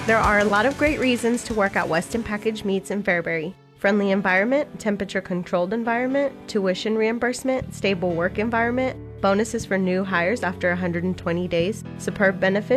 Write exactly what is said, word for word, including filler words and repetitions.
There are a lot of great reasons to work at Weston Packaged Meats in Fairbury. Friendly environment, temperature-controlled environment, tuition reimbursement, stable work environment, bonuses for new hires after one hundred twenty days, superb benefits,